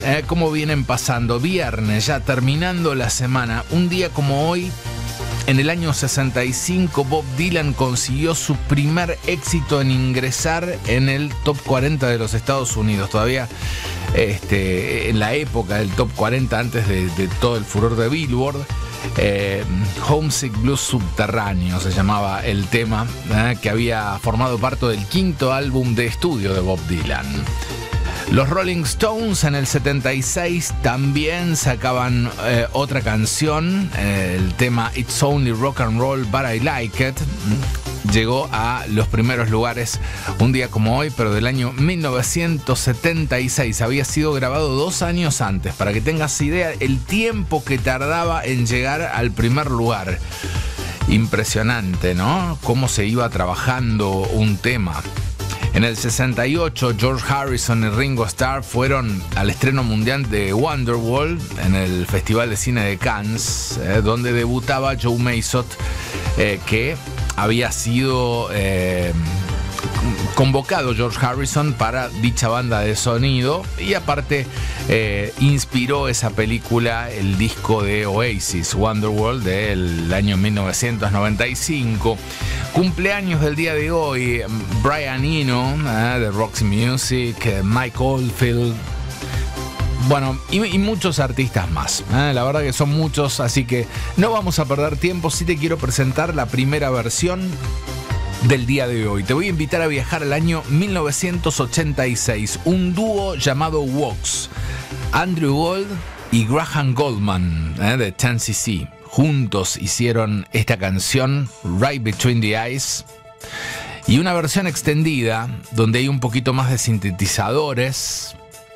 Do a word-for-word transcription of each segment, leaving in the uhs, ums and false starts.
Eh, ¿Cómo vienen pasando? Viernes, ya terminando la semana. Un día como hoy, en el año sesenta y cinco, Bob Dylan consiguió su primer éxito en ingresar en el top cuarenta de los Estados Unidos. Todavía este, en la época del top cuarenta, antes de, de todo el furor de Billboard. Eh, Homesick Blues Subterráneo se llamaba el tema, eh, que había formado parte del quinto álbum de estudio de Bob Dylan. Los Rolling Stones en el setenta y seis también sacaban eh, otra canción, eh, el tema It's Only Rock and Roll But I Like It. Llegó a los primeros lugares un día como hoy, pero del año mil novecientos setenta y seis. Había sido grabado dos años antes, para que tengas idea el tiempo que tardaba en llegar al primer lugar. Impresionante, ¿no? Cómo se iba trabajando un tema. En el sesenta y ocho, George Harrison y Ringo Starr fueron al estreno mundial de Wonderwall en el Festival de Cine de Cannes, eh, donde debutaba Joe Mason, eh, que había sido eh, convocado George Harrison para dicha banda de sonido, y aparte eh, inspiró esa película, el disco de Oasis, Wonderwall, del año mil novecientos noventa y cinco. Cumpleaños del día de hoy, Brian Eno, eh, de Roxy Music, eh, Mike Oldfield, bueno, y, y muchos artistas más. Eh, la verdad que son muchos, así que no vamos a perder tiempo. Sí te quiero presentar la primera versión del día de hoy. Te voy a invitar a viajar al año mil novecientos ochenta y seis. Un dúo llamado Wox, Andrew Gold y Graham Goldman, eh, de ten C C. Juntos hicieron esta canción, Right Between the Eyes, y una versión extendida donde hay un poquito más de sintetizadores,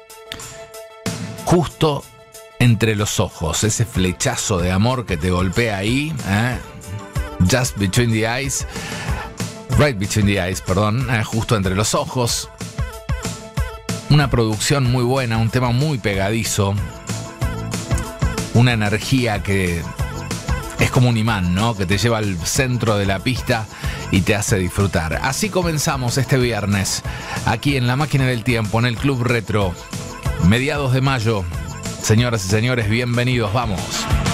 justo entre los ojos, ese flechazo de amor que te golpea ahí, ¿eh? Just Between the Eyes, Right Between the Eyes, perdón, ¿eh? Justo entre los ojos. Una producción muy buena, un tema muy pegadizo, una energía que es como un imán, ¿no? Que te lleva al centro de la pista y te hace disfrutar. Así comenzamos este viernes, aquí en La Máquina del Tiempo, en el Club Retro, mediados de mayo. Señoras y señores, bienvenidos, vamos.